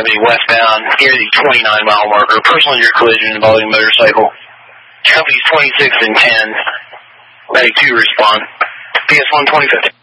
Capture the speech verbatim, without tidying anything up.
seventy westbound near the twenty-nine mile marker. Personal injury collision involving motorcycle. Companies twenty-six and ten. Medic two respond. P S one twenty-fifth.